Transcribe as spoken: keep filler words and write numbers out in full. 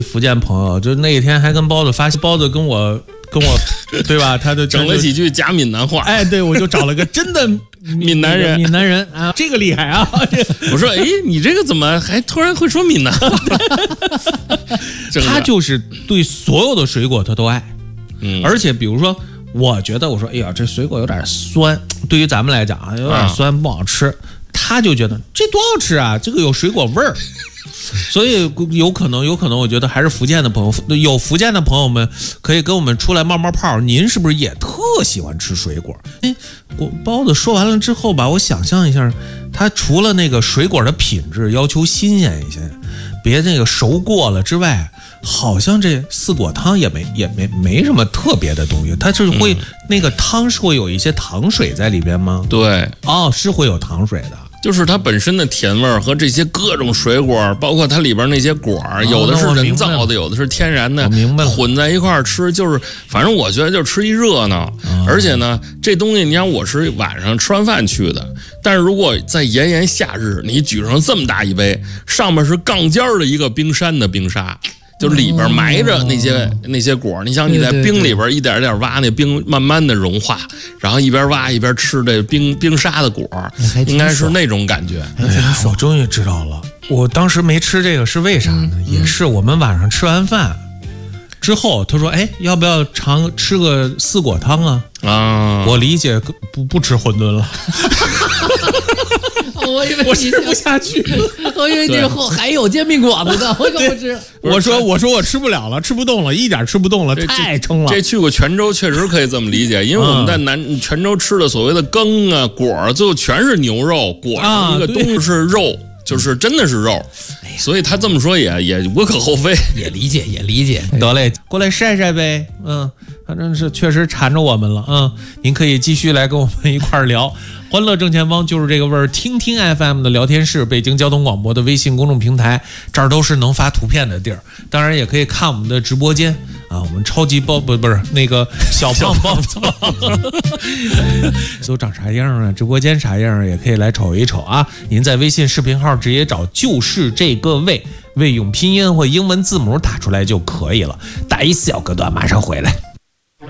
福建朋友，就那一天还跟包子发现，包子跟我跟我，对吧？他就整了几句假闽南话。 哎，对，我就找了个真的闽南人， 闽南人啊，这个厉害啊！ 我说，哎，你这个怎么还突然会说闽南话？ 他就是对所有的水果他都爱，嗯，而且比如说，我觉得我说，哎呀，这水果有点酸，对于咱们来讲啊，有点酸不好吃，他就觉得这多好吃啊，这个有水果味儿。所以有可能，有可能，我觉得还是福建的朋友，有福建的朋友们可以跟我们出来冒冒泡。您是不是也特喜欢吃水果？哎，我包子说完了之后吧，我想象一下，他除了那个水果的品质要求新鲜一些，别那个熟过了之外，好像这四果汤也没也没没什么特别的东西。它是会、嗯、那个汤是会有一些糖水在里边吗？ 对， 哦，是会有糖水的。 就是它本身的甜味儿和这些各种水果，包括它里边那些果儿，有的是人造的，有的是天然的，混在一块儿吃，就是反正我觉得就吃一热闹。而且呢，这东西你想我是晚上吃完饭去的，但是如果在炎炎夏日，你举上这么大一杯，上面是杠尖儿的一个冰山的冰沙。就是里边埋着那些、哦、那些果，你想你在冰里边一点点挖，那冰慢慢的融化，然后一边挖一边吃这冰冰沙的果，应该是那种感觉。 哎呀，我终于知道了，我当时没吃这个是为啥呢？嗯、也是我们晚上吃完饭之后，他说：“哎，要不要尝吃个四果汤啊？”啊，我理解不不吃馄饨了。 我以为我吃不下去， 我以为这后还有煎饼果子呢，我可不吃。 我说我说我吃不了了，吃不动了，一点吃不动了，太撑了。 这去过泉州确实可以这么理解，因为我们在南、嗯、泉州吃的所谓的羹啊果儿，最后全是牛肉，果上一个东西是肉。啊就是真的是肉，所以他这么说也也无可厚非， 也理解也理解。 得嘞，过来晒晒呗，嗯，反正是确实缠着我们了，嗯，您可以继续来跟我们一块儿聊。欢乐正前方就是这个味儿，听听 F M 的聊天室，北京交通广播的微信公众平台，这儿都是能发图片的地儿，当然也可以看我们的直播间啊，我们超级包不不是那个小胖包都长啥样啊？直播间啥样也可以来瞅一瞅啊！您在微信视频号直接找就是这个魏，魏用拼音或英文字母打出来就可以了。打一小隔断，马上回来。